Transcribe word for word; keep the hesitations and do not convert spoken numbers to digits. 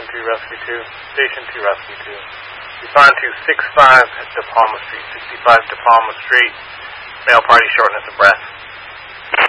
two, Rescue two. Station two, Rescue two. Respond to six five De Palma Street. sixty-five De Palma Street. Male party, shortness of breath.